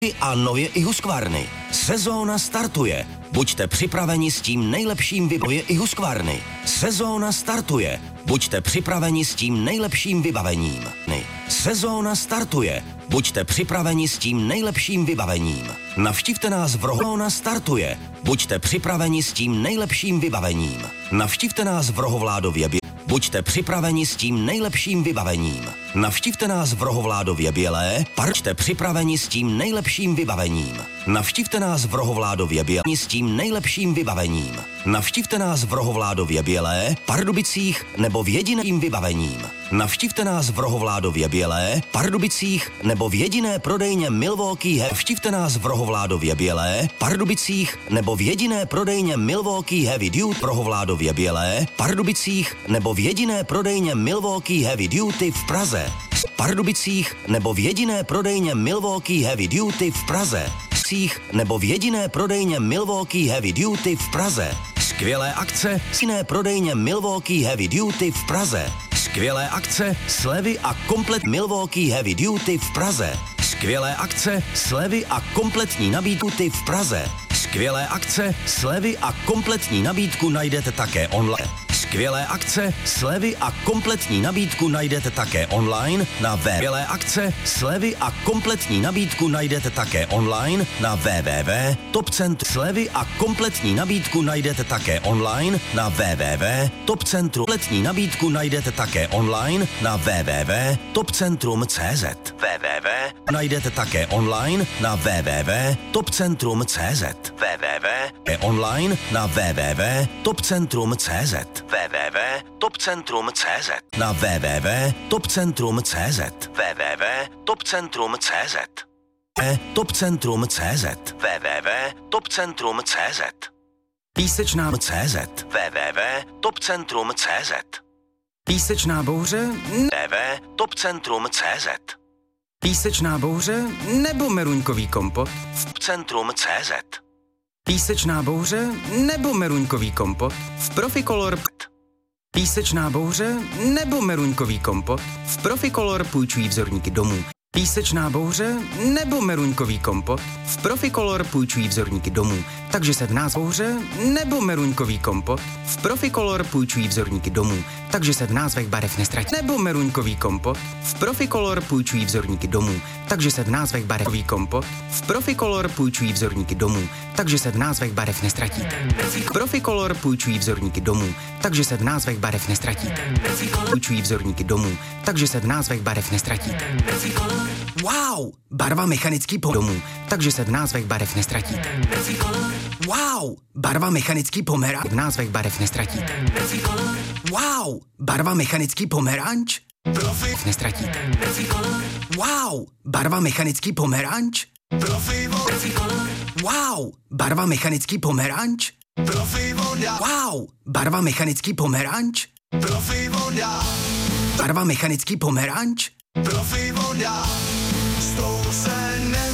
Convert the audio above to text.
a nově i Husqvarny. Sezóna startuje. Buďte připraveni s tím nejlepším vybavením i Husqvarny. Sezóna startuje. Buďte připraveni s tím nejlepším vybavením. Sezóna startuje. Buďte připraveni s tím nejlepším vybavením. Navštivte nás v Rohovládově startuje. Buďte připraveni s tím nejlepším vybavením. Navštivte nás v Rohovládově. Buďte připraveni s tím nejlepším vybavením. Navštivte nás v Rohovládově Bělé. Buďte připraveni s tím nejlepším vybavením. Navštivte nás v Rohovládově Bělé s tím nejlepším vybavením. Navštivte nás v Rohovládově Bělé, Pardubicích nebo v jediném vybavením. Navštivte nás v Rohovládově Bělé, Pardubicích nebo v jediné prodejně Milwaukee Heavy. Navštivte nás v Rohovládově Bělé, Pardubicích nebo v jediné prodejně Milwaukee Heavy Duty. Rohovládově Bělé, Pardubicích nebo v jediné prodejně Milwaukee Heavy Duty v Praze. Pardubicích nebo v jediné prodejně Milwaukee Heavy Duty v Praze. Nebo v jediné prodejně Milwaukee Heavy Duty v Praze. Skvělé akce v jiné prodejně Milwaukee Heavy Duty v Praze. Skvělé akce, slevy a komplet Milwaukee Heavy Duty v Praze. Skvělé akce, slevy a kompletní nabídku v Praze. Skvělé akce, slevy a kompletní nabídku najdete také online. Skvělé akce, slevy a kompletní nabídku najdete také online na Skvělé akce, slevy a kompletní nabídku najdete také online na www.topcentru. Slevy a kompletní nabídku najdete také online na www.topcentru. Kompletní nabídku najdete také online na www.topcentrum.cz. Najdete také online na www.topcentrum.cz. Online na www.topcentrum.cz. www.topcentrum.cz. Na www.topcentrum.cz. www.topcentrum.cz. Topcentrum.cz. www.topcentrum.cz. Písečná CZ. www.topcentrum.cz. Písečná bouře www.topcentrum.cz. Písečná bouře nebo meruňkový kompot v Centrum.cz. Písečná bouře nebo meruňkový kompot v Proficolor. Písečná bouře nebo meruňkový kompot v Proficolor půjčují vzorníky domů. Písečná bouře nebo meruňkový kompot v Proficolor půjčují vzorníky domů. Takže se v nás bouře nebo meruňkový kompot v Proficolor půjčují vzorníky domů. Takže se v názvech barev nestratí. Nebo meruňkový kompot v Proficolor půjčují vzorníky domů. Takže se v názvech barevový kompot v Proficolor půjčují vzorníky domů. Takže se v názvech barev nestratíte. Proficolor půjčují vzorníky domů. Takže se v názvech barev nestratíte. Půjčují vzorníky domů. Takže se v názvech barev nestratíte. Wow! Barva mechanický domů. Takže se v názvech barev nestratíte. Wow! Barva mechanický pomeranč. V názvech barev nestratíte. Wow! Barva mechanický pomeranč. Nestratíte. Wow! Barva mechanický pomeranč. Wow! Barva mechanický pomeranč. Wow! Barva mechanický pomeranč. Barva mechanický pomeranč. Profi voda, s tou se ne